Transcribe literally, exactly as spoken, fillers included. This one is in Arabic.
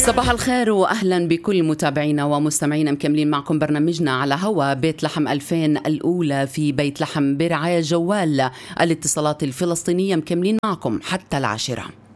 صباح الخير وأهلا بكل متابعينا ومستمعينا، مكملين معكم برنامجنا على هوا بيت لحم ألفين الأولى في بيت لحم برعاية جوال الاتصالات الفلسطينية. مكملين معكم حتى العاشرة.